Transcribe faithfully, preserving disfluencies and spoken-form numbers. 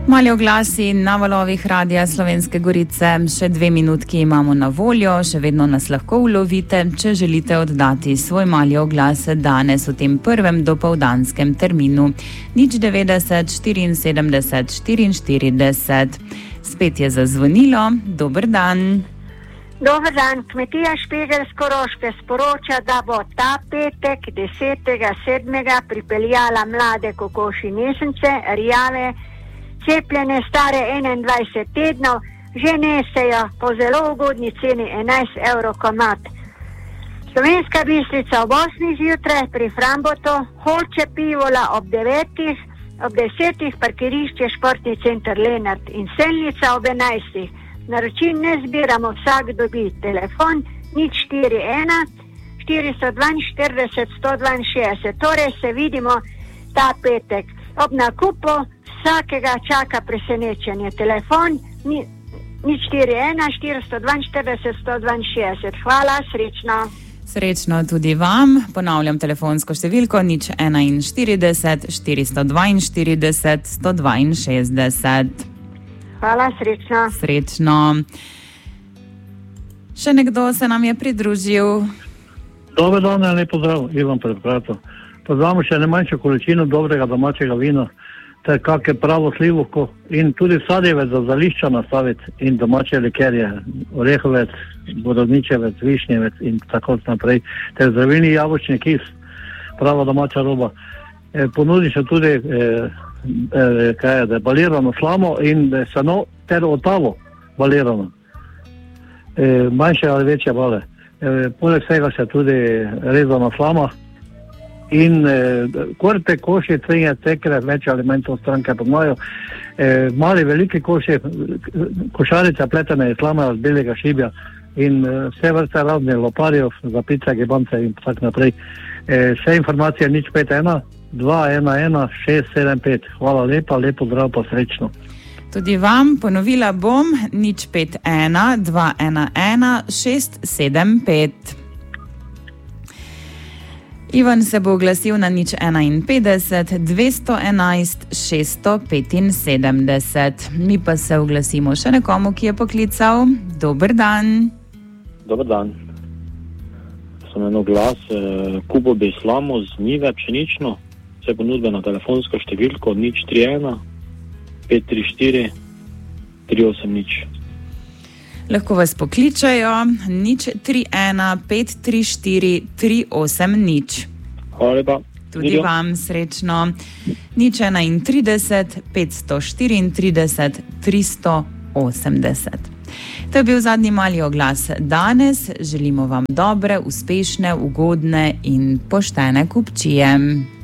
Mali oglasi na valovih Radia Slovenske Gorice. Še dve minutki imamo na voljo, še vedno nas lahko ulovite, če želite oddati svoj mali oglas danes v tem prvem dopoldanskem terminu. nič devetdeset štiriinsedemdeset štiriinštirideset. Spet je zazvonilo. Dober dan. Dober dan. Kmetija Špegel z Koroške sporoča, da bo ta petek desetega sedmega pripeljala mlade kokoši nesence, rjave, cepljene stare enaindvajset tednov, že nesejo po zelo ugodni ceni enajst evrov komad. Slovenska Bistrica ob osmih zjutraj pri Frambotu, Hoče Pivola ob devetih, ob desetih parkirišče Športni center Lenart in Selnica ob enajstih. Naročil ne zbiramo, vsak dobi telefon nič štiri ena štiristo dvainštirideset sto dvainšestdeset. Torej se vidimo ta petek. Ob nakupu vsakega čaka presenečenje. Telefon ni, nič štiri ena štiristo dvainštirideset sto dvainšestdeset. Hvala, srečno. Srečno tudi vam. Ponavljam telefonsko številko nič enainštirideset štiristo dvainštirideset sto dvainšestdeset. Hvala, srečno. Srečno. Še nekdo se nam je pridružil. Dober dan, lep pozdrav, Ivan Predprato. Poznamo še ne manjšo količino dobrega domačega vina, ter kakšne pravo slivovko in tudi sadjevec za zališča nastaviti in domače likerje, orehovec, borovničevec, višnjevec in tako naprej, ter zdravilni jabolčni kis, prava domača roba. E, ponudi še tudi e, e, kaj je, da je balirano slamo in seno ter otavo balirano, e, manjše ali večje bale. E, poleg vsega še tudi rezana slama in eh, korte, koši, trinje, tekre, več ali manj to stranke poznajo. Eh, mali, veliki koši, košarice pletene iz slame od belega šibja in eh, vse vrste razne loparjev, zapice, gibance in tako naprej. Eh, vse informacije nič pet ena dva ena ena šest sedem pet. Hvala lepa, lepo zdrav pa srečno. Tudi vam ponovila bom nič pet ena dva ena ena šest sedem pet. Ivan se bo oglasil na nič enainpetdeset dvesto enajst šeststo petinsedemdeset. Mi pa se oglasimo še nekomu, ki je poklical. Dober dan. Dober dan. Sem eno glas, eh, kubo beslamo z njive pšenično, se ponudbe na telefonsko številko nič tri ena pet tri štiri tri osem nič. Lahko vas pokličajo nič tri ena pet tri štiri tri osem nič. Hvala lepa. Tudi Vidio. vam srečno. nič enaintrideset petsto štiriintrideset tristo osemdeset. To je bil zadnji mali oglas danes. Želimo vam dobre, uspešne, ugodne in poštene kupčije.